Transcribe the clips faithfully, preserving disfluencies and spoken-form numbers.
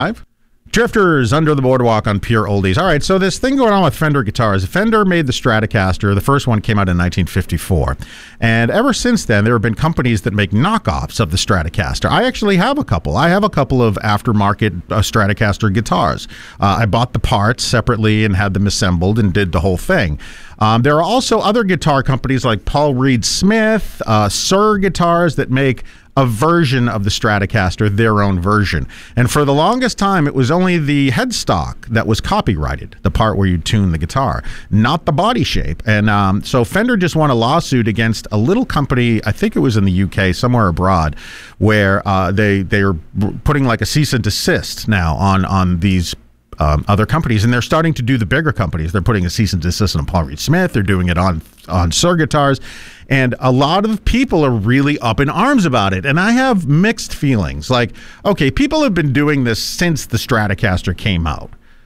Five. Drifters Under the Boardwalk on Pure Oldies. All right, so this thing going on with Fender guitars. Fender made the Stratocaster. The first one came out in nineteen fifty-four. And ever since then, there have been companies that make knockoffs of the Stratocaster. I actually have a couple. I have a couple of aftermarket uh, Stratocaster guitars. Uh, I bought the parts separately and had them assembled and did the whole thing. Um, there are also other guitar companies like Paul Reed Smith, uh, Suhr Guitars that make a version of the Stratocaster, their own version. And for the longest time, it was only the headstock that was copyrighted, the part where you tune the guitar, not the body shape. And um, so Fender just won a lawsuit against a little company, I think it was in the U K, somewhere abroad, where uh, they, they are putting like a cease and desist now on, on these Um, other companies, and they're starting to do the bigger companies. They're putting a cease and desist on Paul Reed Smith. They're doing it on on Suhr guitars, and a lot of people are really up in arms about it. And I have mixed feelings. Like, okay, people have been doing this since the Stratocaster came out.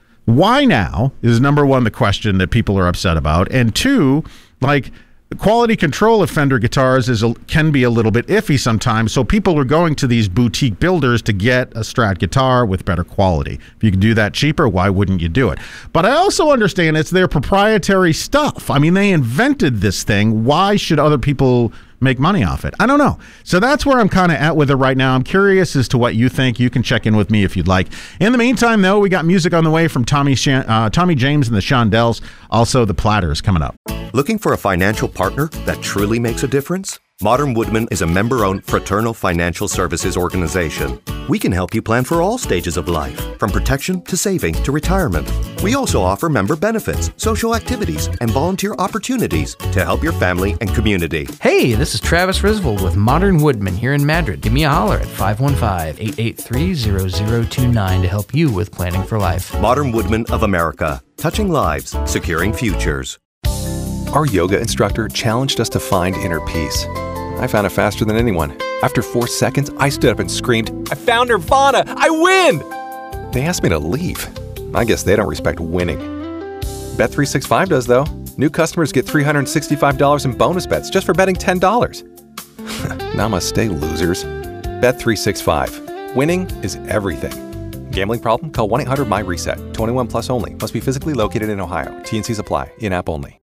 Why now is number one the question that people are upset about, and two, like, the quality control of Fender guitars is a, can be a little bit iffy sometimes, so people are going to these boutique builders to get a Strat guitar with better quality. If you can do that cheaper, why wouldn't you do it? But I also understand it's their proprietary stuff. I mean, they invented this thing. Why should other people make money off it? I don't know. So that's where I'm kind of at with it right now. I'm curious as to what you think. You can check in with me if you'd like. In the meantime, though, we got music on the way from Tommy, Shan- uh, Tommy James and the Shondells. Also, the Platters coming up. Looking for a financial partner that truly makes a difference? Modern Woodmen is a member-owned fraternal financial services organization. We can help you plan for all stages of life, from protection to saving to retirement. We also offer member benefits, social activities, and volunteer opportunities to help your family and community. Hey, this is Travis Risvold with Modern Woodmen here in Madrid. Give me a holler at five one five, eight eight three, zero zero two nine to help you with planning for life. Modern Woodmen of America, touching lives, securing futures. Our yoga instructor challenged us to find inner peace. I found it faster than anyone. After four seconds, I stood up and screamed, "I found Nirvana! I win!" They asked me to leave. I guess they don't respect winning. Bet three sixty-five does, though. New customers get three hundred sixty-five dollars in bonus bets just for betting ten dollars. Namaste, losers. Bet three sixty-five. Winning is everything. Gambling problem? Call one eight hundred M Y RESET. twenty-one plus only. Must be physically located in Ohio. T and Cs apply. In-app only.